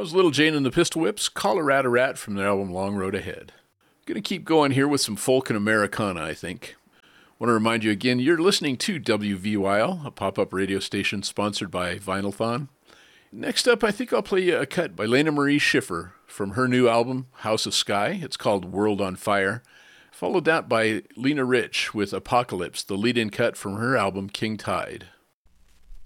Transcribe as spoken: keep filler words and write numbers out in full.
was Little Jane and the Pistol Whips, Colorado Rat from their album Long Road Ahead. Going to keep going here with some folk and Americana, I think. Want to remind you again, you're listening to W V Y L, a pop-up radio station sponsored by Vinylthon. Next up, I think I'll play you a cut by Lena Marie Schiffer from her new album, House of Sky. It's called World on Fire. Followed that by Lena Rich with Apocalypse, the lead-in cut from her album King Tide.